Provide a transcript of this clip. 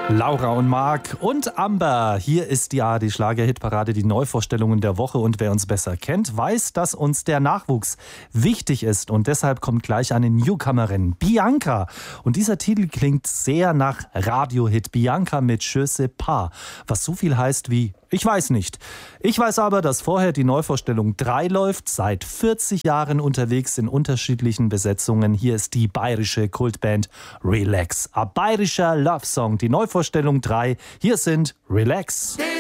Laura und Marc und Amber. Hier ist die ARD-Schlager-Hitparade, die Neuvorstellungen der Woche. Und wer uns besser kennt, weiß, dass uns der Nachwuchs wichtig ist. Und deshalb kommt gleich eine Newcomerin, Bianca. Und dieser Titel klingt sehr nach Radiohit. Bianca mit Je sais pas, was so viel heißt wie ich weiß nicht. Ich weiß aber, dass vorher die Neuvorstellung 3 läuft, seit 40 Jahren unterwegs in unterschiedlichen Besetzungen. Hier ist die bayerische Kultband Relax. Ein bayerischer Love-Song, die Neuvorstellung 3. Hier sind Relax.